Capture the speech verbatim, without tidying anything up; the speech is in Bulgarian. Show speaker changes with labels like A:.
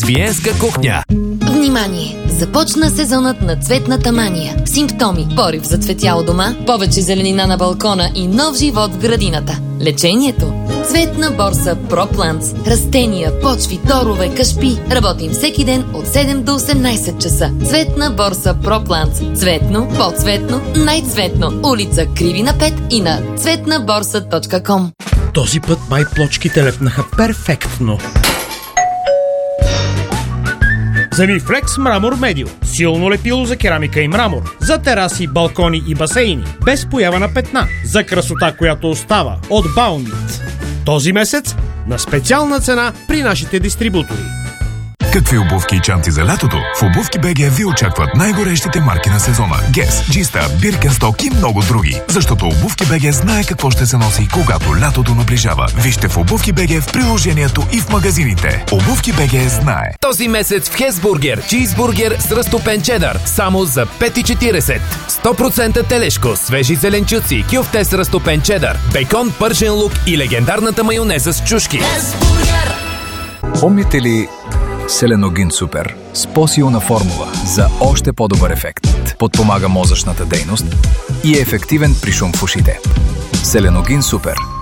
A: с Виенска кухня.
B: Внимание! Започна сезонът на цветната мания. Симптоми: порив за цветя дома, повече зеленина на балкона и нов живот в градината. Лечението: Цветна борса ProPlants. Растения, почви, торове, кашпи. Работим всеки ден от седем до осемнайсет часа. Цветна борса ProPlants. Цветно, по-цветно, най-цветно. Улица Кривина пет и на цветна борса точка ком.
C: Този път май плочките лепнаха перфектно. Замифлекс Мрамор Медио. Силно лепило за керамика и мрамор. За тераси, балкони и басейни. Без поява на петна. За красота, която остава. От Баунит. Този месец на специална цена при нашите дистрибутори.
D: Какви обувки и чанти за лятото? В Обувки БГ ви очакват най-горещите марки на сезона. Гес, Джиста, Биркенсток и много други. Защото Обувки БГ знае какво ще се носи, когато лятото наближава. Вижте в Обувки БГ в приложението и в магазините. Обувки БГ знае.
A: Този месец в Хесбургер чизбургер с разтопен чедър само за пет и четирийсет. сто процента телешко, свежи зеленчуци, кюфте с разтопен чедър, бекон, пържен лук и легендарната майонеза с чушки. Хесбургер!
E: Помните ли Селеногин Супер с по-силна формула за още по-добър ефект? Подпомага мозъчната дейност и е ефективен при шум в ушите. Селеногин Супер.